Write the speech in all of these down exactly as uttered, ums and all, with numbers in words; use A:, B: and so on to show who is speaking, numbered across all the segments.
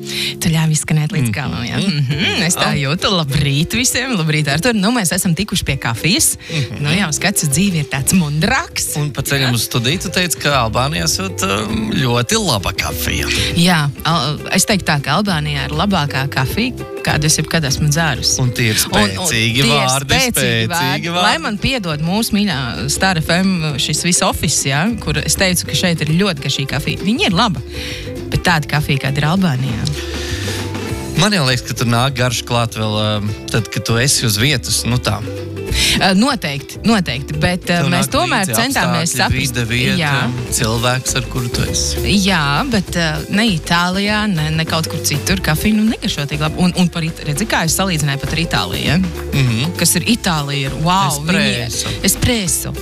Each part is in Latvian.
A: Tu ļāvi izskanēt līdz galam, jā. Mm-hmm. Es tā jūtu. Labrīt visiem, labrīt, Artur. Nu, mēs esam tikuši pie kafijas. Mm-hmm. Nu, jau skats uz dzīvi ir tāds mundrāks.
B: Un pa ceļam uz studiju tu teici, ka Albānijā esot um, ļoti laba kafija.
A: Jā, al- es teiktu tā, ka Albānijā ir labākā kafija, kādu es jebkad esmu dzērus.
B: Un tie ir spēcīgi vārdi, spēcīgi vārdi.
A: Lai man piedod mūsu mīļā Star F M šis viss office, jā, kur es teicu, ka šeit ir ļoti garšīga kafija. Viņa ir laba, bet tāda kafija, kāda ir Albānijā.
B: Man jau liekas, ka tur nāk garš klāt vēl um, tad, kad tu esi uz vietas, nu tā.
A: Uh, Noteikti, noteikti, bet uh,
B: Tev
A: mēs
B: nāk
A: tomēr
B: līdzi
A: centāmies
B: apstākļi,
A: saprast.
B: vide, vieta,
A: Jā.
B: cilvēks, ar kuru tu esi.
A: Jā, bet uh, ne Itālijā, ne, ne kaut kur citur kafija nu negaršo tik labi. Un, un par, It- redzi, kā es salīdzināju pat ar Itāliju, ja?
B: Mhm.
A: Kas ir Itālija, ir wow.
B: Espresso.
A: Viņi- Espresso.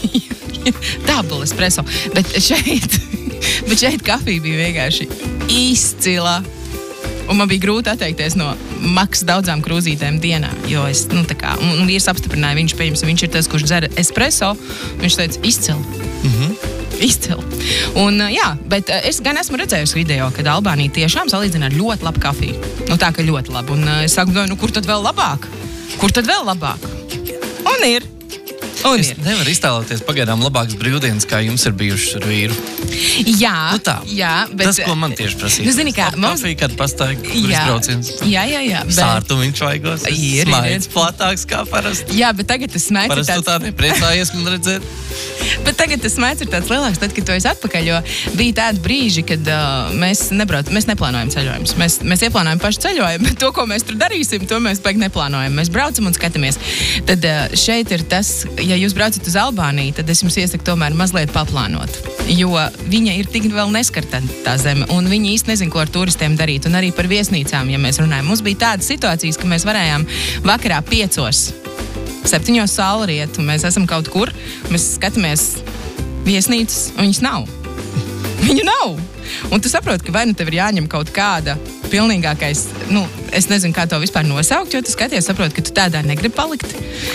A: Double espresso. Bet šeit, bet šeit kafija bija vienkārši izcila. Un man bija grūti atteikties no maks daudzām krūzītēm dienā, jo es, nu tā kā, un, un vīrs apstiprināja, viņš, pieņems, viņš ir tas, kurš dzer espresso, viņš teica, izcili.
B: Mhm.
A: Izcili. Un, uh, jā, bet uh, es gan esmu redzējusi video, kad Albānija tiešām salīdzina ar ļoti labu kafiju. Nu tā, ka ļoti labu. Un uh, es saku, nu kur tad vēl labāk? Kur tad vēl labāk? Un ir. Un
B: Es
A: ir.
B: nevaru iztēloties pagaidām labākas brīvdienas, kā jums ir bijušas ar vīru.
A: Jā,
B: Nu tā.
A: jā, bet...
B: Tas, ko man tieši prasīja.
A: Nu, zini kā, mums...
B: Kafija, kad pastāja, kur
A: Jā,
B: izbrauciens.
A: jā, jā, jā. Bet...
B: Sārtu viņš vaigos.
A: Ir, ir,
B: Smaids
A: ir.
B: platāks kā parasti.
A: Jā, bet tagad tas smēķis ir
B: Parasti tu
A: tāds...
B: tā nepriecājies man redzēt.
A: Bet tagad tas smēķis ir tāds lielāks, tad, kad tu esi atpakaļ, jo bija tādi brīži, kad uh, mēs nebrauc, mēs neplānojam ceļojumus. Mēs, mēs ieplānojam pašu ceļojumu, bet to, ko mēs tur darīsim, to mēs pēc neplānojam. Mēs braucam un skatāmies. Tad uh, šeit ir tas, ja jūs braucat uz Albāniju, tad es jums iesaku tomēr mazliet paplānot. Jo viņa ir tik vēl neskarta tā zeme, un viņi īsti nezin, ko ar turistiem darīt. Un arī par viesnīcām, ja mēs runājam. Mums bija tādas situācijas, ka mēs varējām vakarā piecos, septiņos saulriet, un mēs esam kaut kur, mēs skatāmies viesnīcas, un viņas nav. Viņu nav. Un tu saproti, ka vai nu tev ir jāņem kaut kāda pilnīgākais, nu, es nezinu, kā to vispār nosaukt, jo tu skaties, saproti, ka tu tādā negribi palikt.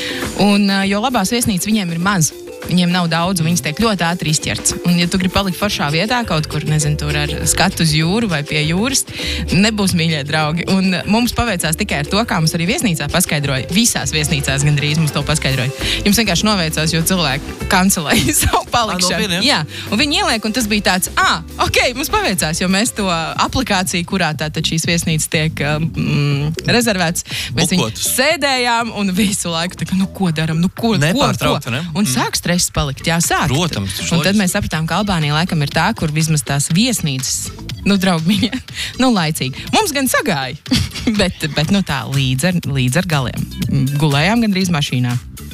A: Un, uh, jo labās viesnīcas viņiem ir maz. Viņiem nav daudz, un viņas tiek ļoti ātri izķerts. Un, ja tu gribi palikt foršā vietā, kaut kur, nezinu, tur ar skatu uz jūru vai pie jūras, nebūs mīļie draugi. Un mums paveicās tikai ar to, kā mums arī viesnīcā paskaidroja. Visās viesnīcās gandrīz mums to paskaidroja. Jums vienkārši noveicās, jo cilvēki kancelēja savu palikšanu. Jā, un viņi ieliek, un tas bija tāds, ah, ok, mums paveicās, jo mēs to aplikāciju, kurā tātad šīs viesnīcas tiek um, rezervētas, mēs viņu
B: Bukotas.
A: sēdējām un visu laiku, tā kā, nu, ko daram, nu, ko, ko,
B: Nepārtraukti,
A: ko?
B: ne?
A: Un sāk stress palikt, jā, sāk.
B: Protams, tas
A: Un tad
B: loģiski.
A: mēs sapratām, ka Albānija laikam ir tā, kur vismaz tās viesnīcas, nu, draugiņa, nu, laicīgi. Mums gan sagāja, bet, bet, nu, tā, līdz ar, līdz ar galiem. Gulējām gandrīz mašīnā.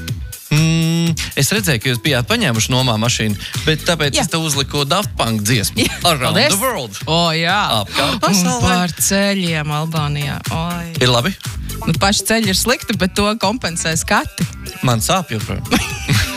B: Mm, es redzēju, ka jūs bijāt paņēmuši nomā mašīnu, bet tāpēc
A: Jā.
B: es te uzliku Daft Punk dziesmu.
A: Jā,
B: Around
A: paldies.
B: the World.
A: O, jā.
B: Apkārt
A: Un
B: pasaulē.
A: par ceļiem Albānijā. Oi.
B: Ir labi?
A: Nu, paši ceļi ir slikti, bet to kompensē skati.
B: Man sāp joprojām.